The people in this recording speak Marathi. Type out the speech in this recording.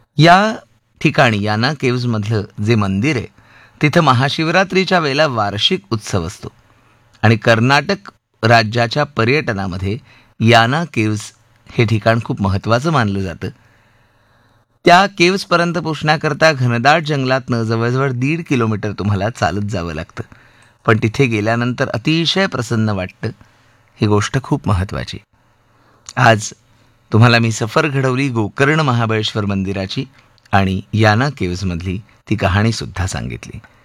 या ठिकाणी याना केव्जमधलं जे मंदिर आहे तिथं महाशिवरात्रीच्या वेळेला वार्षिक उत्सव असतो आणि कर्नाटक राज्याच्या पर्यटनामध्ये याना केव्ज हे ठिकाण खूप महत्त्वाचं मानलं जातं. त्या केव्जपर्यंत पोचण्याकरता घनदाट जंगलातनं जवळजवळ 1.5 किलोमीटर तुम्हाला चालत जावं लागतं. पण तिथे गेल्यानंतर अतिशय प्रसन्न वाटतं. ही गोष्ट खूप महत्त्वाची. आज तुम्हाला मी सफर घडवली गोकर्ण महाबळेश्वर मंदिराची आणि याना केव्जमधली ती कहाणीसुद्धा सांगितली.